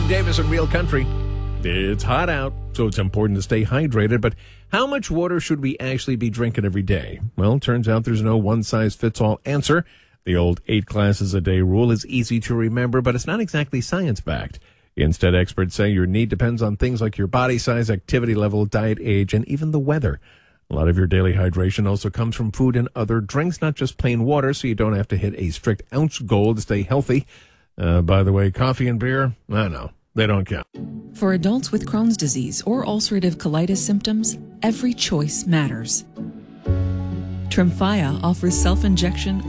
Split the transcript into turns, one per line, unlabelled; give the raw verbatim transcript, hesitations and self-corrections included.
Davis in Real Country. It's hot out, so it's important to stay hydrated, but how much water should we actually be drinking every day? Well, it turns out there's no one-size-fits-all answer. The old eight glasses a day rule is easy to remember, but it's not exactly science-backed. Instead, experts say your need depends on things like your body size, activity level, diet, age, and even the weather. A lot of your daily hydration also comes from food and other drinks, not just plain water, so you don't have to hit a strict ounce goal to stay healthy. Uh, by the way, coffee and beer, I know, they don't count.
For adults with Crohn's disease or ulcerative colitis symptoms, every choice matters. Tremfya offers self-injection